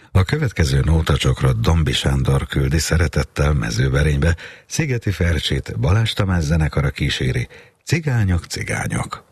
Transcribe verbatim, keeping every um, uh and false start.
A következő nótacsokrot Dombi Sándor küldi szeretettel Mezőberénybe, Szigeti Fercsit Balázs Tamás zenekara kíséri, Cigányok, cigányok.